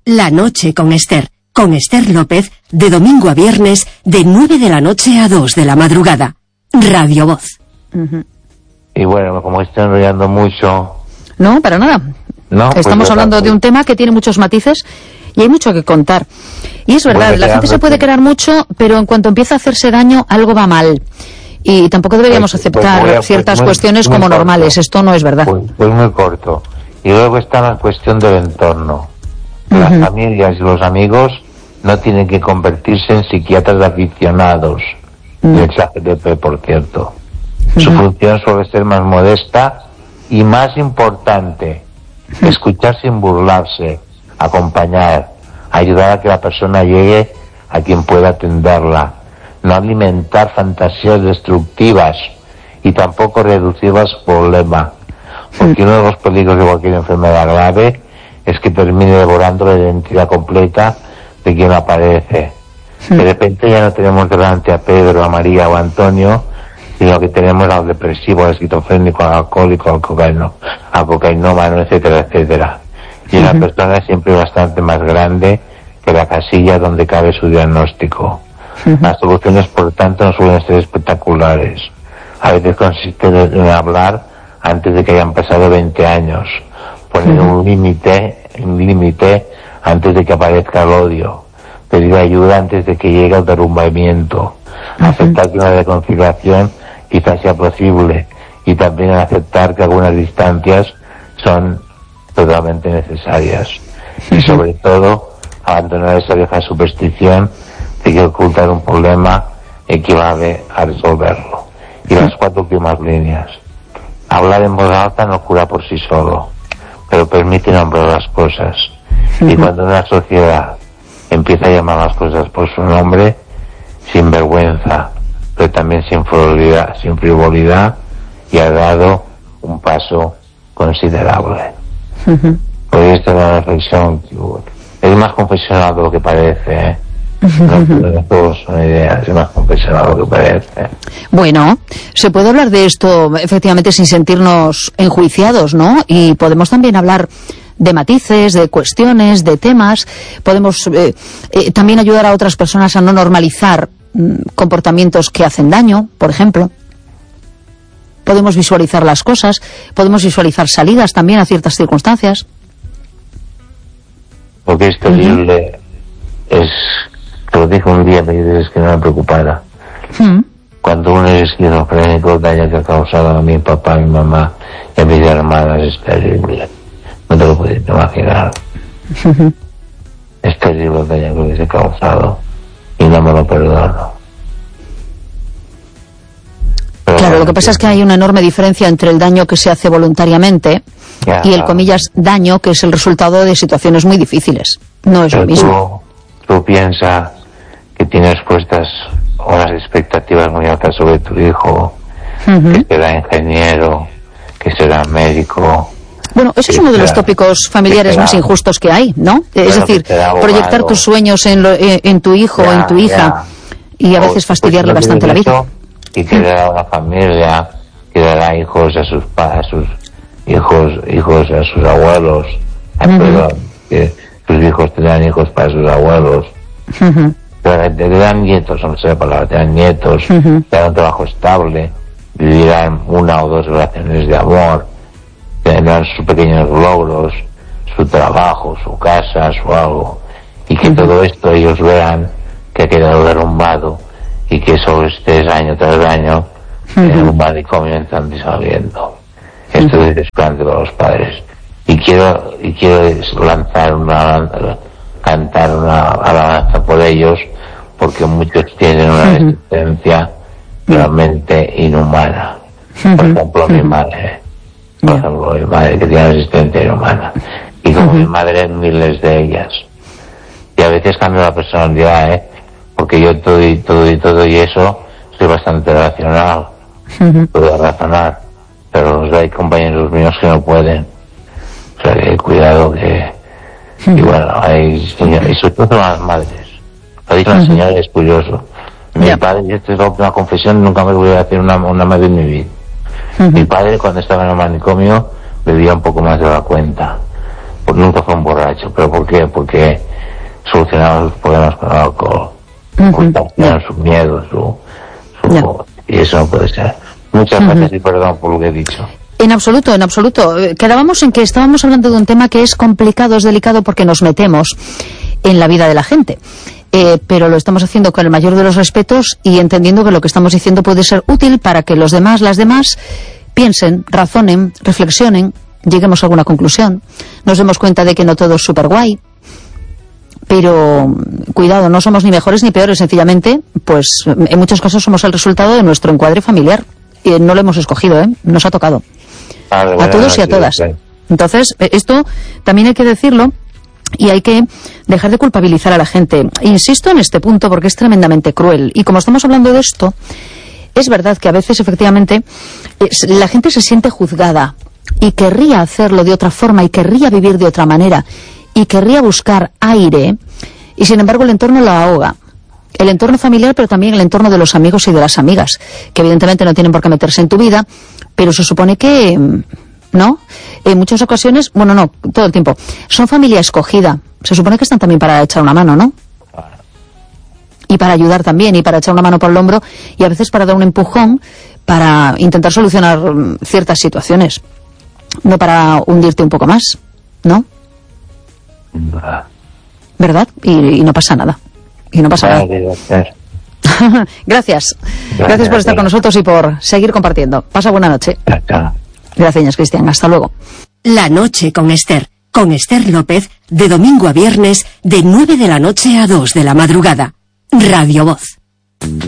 La noche con Esther López, de domingo a viernes, de 9 de la noche a 2 de la madrugada. Radio Voz. Y bueno, como estoy enrollando mucho... No, para nada. No, estamos hablando de un tema que tiene muchos matices y hay mucho que contar. Y es verdad, la gente se puede querar mucho, pero en cuanto empieza a hacerse daño, algo va mal. Y tampoco deberíamos aceptar ciertas cuestiones como normales. Esto no es verdad. Pues muy corto. Y luego está la cuestión del entorno. Las familias y los amigos no tienen que convertirse en psiquiatras aficionados. El ChatGPT, por cierto. Su función suele ser más modesta y más importante. Escuchar sin burlarse, acompañar, ayudar a que la persona llegue a quien pueda atenderla, no alimentar fantasías destructivas y tampoco reducir los problemas, porque uno de los peligros de cualquier enfermedad grave es que termine devorando la identidad completa de quien aparece. De repente ya no tenemos delante a Pedro, a María o a Antonio, sino que tenemos al depresivo, al esquizofrénico, al alcohólico, al cocainómano, etcétera, etcétera. Y la persona es siempre bastante más grande que la casilla donde cabe su diagnóstico. Las soluciones, por tanto, no suelen ser espectaculares. A veces consiste en hablar antes de que hayan pasado 20 años, poner un límite antes de que aparezca el odio, pedir ayuda antes de que llegue el derrumbamiento, aceptar que una reconciliación quizás sea posible y también aceptar que algunas distancias son totalmente necesarias. Y sobre todo, abandonar esa vieja superstición de que ocultar un problema equivale a resolverlo. Y las 4 últimas líneas. Hablar en voz alta no cura por sí solo, pero permite nombrar las cosas. Y cuando una sociedad empieza a llamar las cosas por su nombre, sin vergüenza, pero también sin frivolidad, y ha dado un paso considerable. Pues esta es la reflexión. Es más confesional de lo que parece, ¿eh? No todos son ideas, es más confesional de lo que parece. Bueno, se puede hablar de esto efectivamente sin sentirnos enjuiciados, ¿no? Y podemos también hablar de matices, de cuestiones, de temas. Podemos también ayudar a otras personas a no normalizar comportamientos que hacen daño, por ejemplo. Podemos visualizar las cosas, podemos visualizar salidas también a ciertas circunstancias. Lo que es terrible es, te lo dije un día, me dices que no me preocupara. Cuando uno es esquizofrénico, el daño que ha causado a mi papá, a mi mamá y a mis hermanas es terrible. No te lo puedes imaginar. Es terrible el daño que les he causado y no me lo perdono. Claro, lo que pasa es que hay una enorme diferencia entre el daño que se hace voluntariamente y el, comillas, daño que es el resultado de situaciones muy difíciles. No es lo mismo. Tú piensas que tienes puestas unas expectativas muy altas sobre tu hijo, que será ingeniero, que será médico. Bueno, ese es uno de los tópicos familiares más injustos que hay, ¿no? Es decir, proyectar tus sueños en tu hijo o en tu hija y a veces fastidiarle bastante la vida. Y que dará una familia, que dará hijos a sus hijos a sus abuelos, que sus hijos tendrán hijos para sus abuelos, tendrán nietos, no sé la palabra, tendrán nietos, tendrán un trabajo estable, vivirán 1 o 2 relaciones de amor, tendrán sus pequeños logros, su trabajo, su casa, su algo, y que todo esto ellos vean que ha quedado derrumbado y que solo estés año tras año en un manicomio entrando y saliendo. Esto es desesperante para los padres. Y quiero cantar una alabanza por ellos, porque muchos tienen una resistencia realmente inhumana. Por ejemplo, mi madre. Que tiene una resistencia inhumana. Y como mi madre, miles de ellas. Y a veces cambio la personalidad, porque yo todo y eso soy bastante racional, puedo razonar, pero hay compañeros míos que no pueden. O sea, que cuidado que... Y bueno, hay señores, y sobre todo las madres. Lo ha dicho la señora, es curioso. Mi padre, y esto es una confesión, nunca me voy a hacer una madre en mi vida. Mi padre, cuando estaba en el manicomio, bebía un poco más de la cuenta. Pues nunca fue un borracho. hecho, pero ¿por qué? Porque solucionamos los problemas con el alcohol. Porque su miedo, y eso no puede ser. Muchas gracias y perdón por lo que he dicho. En absoluto, en absoluto. Quedábamos en que estábamos hablando de un tema que es complicado, es delicado, porque nos metemos en la vida de la gente. Pero lo estamos haciendo con el mayor de los respetos y entendiendo que lo que estamos diciendo puede ser útil para que los demás, las demás, piensen, razonen, reflexionen, lleguemos a alguna conclusión, nos demos cuenta de que no todo es súper guay. Pero, cuidado, no somos ni mejores ni peores, sencillamente, pues en muchos casos somos el resultado de nuestro encuadre familiar. Y no lo hemos escogido, nos ha tocado. A todos y a todas. Entonces, esto también hay que decirlo y hay que dejar de culpabilizar a la gente. Insisto en este punto porque es tremendamente cruel. Y como estamos hablando de esto, es verdad que a veces, efectivamente, la gente se siente juzgada y querría hacerlo de otra forma y querría vivir de otra manera y querría buscar aire, y sin embargo el entorno la ahoga. El entorno familiar, pero también el entorno de los amigos y de las amigas, que evidentemente no tienen por qué meterse en tu vida, pero se supone que, ¿no? En muchas ocasiones, bueno, no, todo el tiempo, son familia escogida. Se supone que están también para echar una mano, ¿no? Y para ayudar también, y para echar una mano por el hombro, y a veces para dar un empujón, para intentar solucionar ciertas situaciones. No para hundirte un poco más, ¿no? ¿Verdad? Y no pasa nada. Y no pasa nada. Gracias. Gracias por estar con nosotros y por seguir compartiendo. Pasa buena noche. Gracias, Cristian. Hasta luego. La noche con Esther López, de domingo a viernes, de 9 de la noche a 2 de la madrugada. Radio Voz.